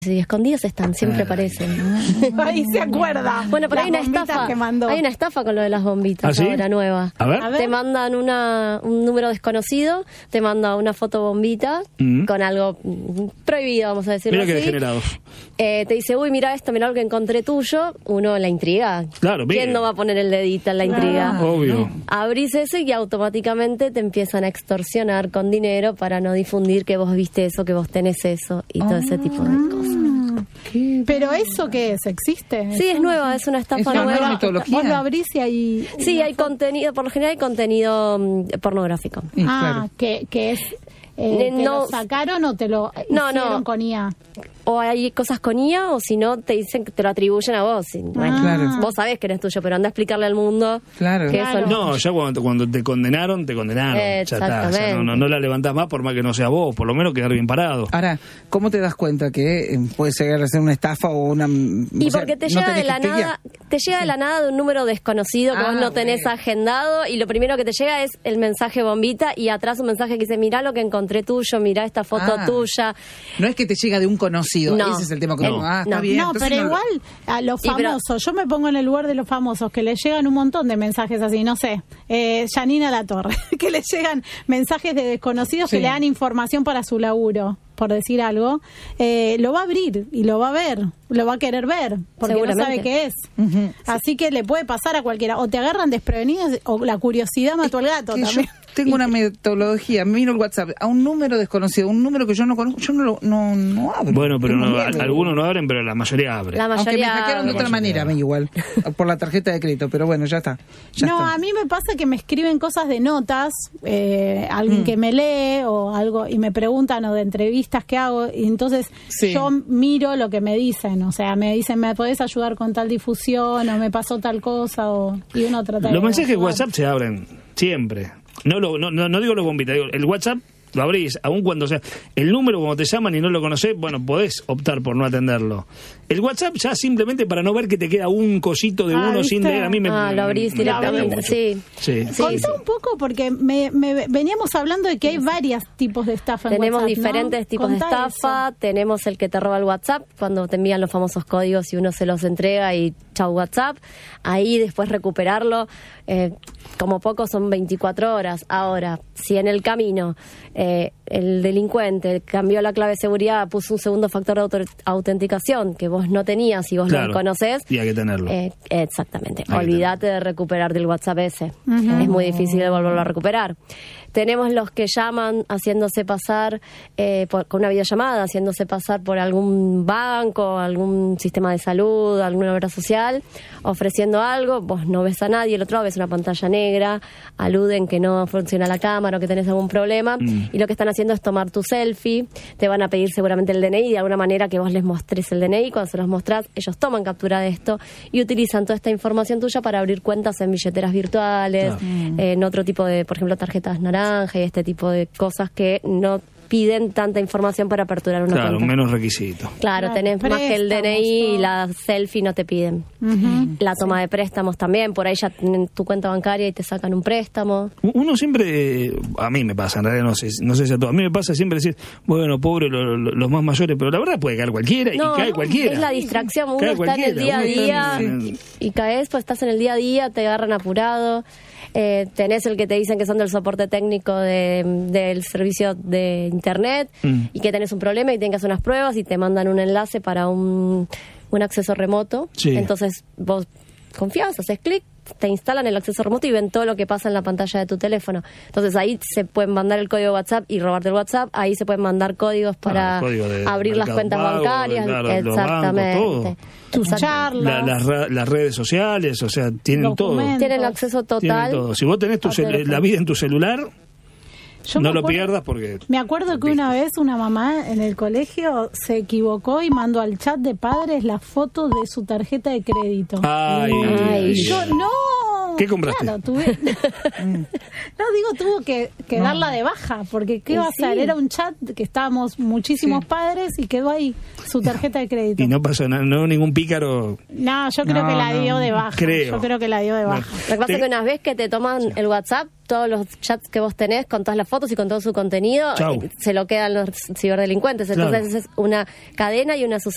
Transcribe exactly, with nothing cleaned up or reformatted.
sí, escondidos están, siempre aparecen. Ahí se acuerda. Bueno, pero Las hay una bombitas estafa. que mandó. Hay una estafa con lo de las bombitas ¿Ah, sí? ahora nueva. A ver. A ver. Te mandan una, un número desconocido, te manda una foto bombita Mm. con algo mm, prohibido, vamos a decirlo Mira qué así. degenerado. Eh, te dice, uy, mira esto, mira lo que encontré tuyo. Uno, la intriga. Claro, ¿Quién bien. no va a poner el dedito en la intriga? Obvio. Abrís eso y automáticamente te empiezan a extorsionar con dinero para no difundir que vos viste eso, que vos tenés eso y todo ese tipo de cosas. Pero ¿eso qué es? ¿Existe? Sí, es nueva, es una estafa Es una nueva. nueva metodología. Vos lo abrís y ahí... Sí, hay contenido, por lo general hay contenido mm, pornográfico. Y Ah, claro. que, que es... Eh, Eh, ¿Te no. lo sacaron o te lo No, hicieron no. con I A? O hay cosas con I A, o si no, te dicen que te lo atribuyen a vos. Y, bueno, Claro. vos sabés que eres tuyo, pero anda a explicarle al mundo Claro. que Claro. eso no. No, ya cuando, cuando te condenaron, te condenaron. Ya está. O sea, Exactamente. no, no, no la levantás más por más que no sea vos, por lo menos quedar bien parado. Ahora, ¿cómo te das cuenta que eh, puede llegar a ser una estafa o una... Y o sea, porque te no llega tenés de la que chequear? nada, te llega de la nada de un número desconocido que Ah, vos no tenés bueno. agendado, y lo primero que te llega es el mensaje bombita y atrás un mensaje que dice, mirá lo que encontré tuyo, mirá esta foto Ah. tuya. No es que te llega de un conocido, No. ese es el tema. Que No. Ah, está No. bien. No, entonces pero no lo- igual a los Y pero- famosos, yo me pongo en el lugar de los famosos, que les llegan un montón de mensajes así, no sé, eh, Janina Latorre, que les llegan mensajes de desconocidos Sí. que le dan información para su laburo, por decir algo, eh, lo va a abrir y lo va a ver, lo va a querer ver, porque no Seguramente. sabe qué es. Ujú. Así que le puede pasar a cualquiera, o te agarran desprevenidos, o la curiosidad mató al gato Que yo también. tengo una metodología, miro el WhatsApp a un número desconocido, un número que yo no conozco, yo no lo no, no abro. Bueno, pero Tengo no, miedo. algunos no abren, pero la mayoría abre. La Aunque me mayoría... hackearon de otra La manera, a mí igual, por la tarjeta de crédito, pero bueno, ya está. Ya No, está. a mí me pasa que me escriben cosas de notas, eh, alguien Mm. que me lee o algo y me preguntan o de entrevistas que hago, y entonces Sí. yo miro lo que me dicen, o sea, me dicen, ¿me podés ayudar con tal difusión? O me pasó tal cosa, o y uno trata de... Los mensajes de ayudar. WhatsApp se abren siempre. No, lo, no, no, no digo los bombitas, digo, el WhatsApp lo abrís, aun cuando sea. El número, cuando te llaman y no lo conocés, bueno, podés optar por no atenderlo. El WhatsApp ya simplemente para no ver que te queda un cosito de Ah, uno sin ¿viste? leer, a mí me. Ah, lo abrís me- me pega directamente, mucho. sí. Sí. Sí, Contá sí. un poco, porque me, me- veníamos hablando de que hay varios tipos de estafa en Tenemos WhatsApp, ¿no? diferentes tipos de Contá estafa. eso. Tenemos el que te roba el WhatsApp, cuando te envían los famosos códigos y uno se los entrega y chau WhatsApp. Ahí después recuperarlo, eh, como poco son veinticuatro horas. Ahora, si en el camino eh, el delincuente cambió la clave de seguridad, puso un segundo factor de auto- autenticación que vos no tenías y vos Claro. no conocés, Y hay que tenerlo. eh, exactamente. Hay que Olvídate de recuperar del WhatsApp ese. Es muy difícil de volverlo a recuperar. Tenemos los que llaman haciéndose pasar eh, por- con una videollamada, haciéndose pasar por algún banco, algún sistema de salud, alguna obra social, ofreciendo algo. Vos no ves a nadie, el otro ves una pantalla negra, aluden que no funciona la cámara o que tenés algún problema. Mm. Y lo que están haciendo es tomar tu selfie. Te van a pedir seguramente el D N I, de alguna manera que vos les mostres el D N I. Cuando se los mostrás, ellos toman captura de esto y utilizan toda esta información tuya para abrir cuentas en billeteras virtuales, eh, en otro tipo de, por ejemplo, tarjetas naranja y este tipo de cosas que no piden tanta información para aperturar una Claro, cuenta. menos requisito. Claro, Claro, tenés más que el D N I y préstamos, la selfie no te piden. Ujú. La toma de préstamos también, por ahí ya tienen tu cuenta bancaria y te sacan un préstamo. Uno siempre, eh, a mí me pasa, en realidad no sé, no sé si a todos, a mí me pasa siempre decir, bueno, pobre lo- lo- los más mayores, pero la verdad puede caer cualquiera y No, cae cualquiera. es la distracción, uno Cae está en el cualquiera, día a uno día está en- y, y caes, pues estás en el día a día, te agarran apurado. Eh, tenés el que te dicen que son del soporte técnico de- del servicio de internet Mm. y que tenés un problema y tenés que hacer unas pruebas y te mandan un enlace para un, un acceso remoto. Sí. Entonces vos confías, haces clic, te instalan el acceso remoto y ven todo lo que pasa en la pantalla de tu teléfono. Entonces ahí se pueden mandar el código WhatsApp y robarte el WhatsApp, ahí se pueden mandar códigos para Ah, código de abrir las Mercado cuentas Pago, bancarias. claro, los Exactamente. bancos, todo. Tus Exacto. charlas. La- las, ra- las redes sociales, o sea, tienen todo. Documentos. Tienen acceso Tienen total. todo. Si vos tenés tu a cel- teléfono. la vida en tu celular, Yo no me lo acuerdo- pierdas porque... Me acuerdo que una vez una mamá en el colegio se equivocó y mandó al chat de padres la foto de su tarjeta de crédito. Ay, Ay. Y yo, no. ¿Qué compraste? Claro, tuve... no, digo, tuvo que, que darla de baja, porque ¿qué Y iba a hacer? sí. Era un chat que estábamos muchísimos Sí. padres y quedó ahí su tarjeta de crédito. Y no pasó nada, no ningún pícaro. No, yo creo No, que la no, dio de baja. creo. Yo creo que la dio de baja. Lo que pasa Te- es que una vez que te toman el WhatsApp, todos los chats que vos tenés con todas las fotos y con todo su contenido, Chau. eh, se lo quedan los ciberdelincuentes. Entonces Claro. es una cadena y una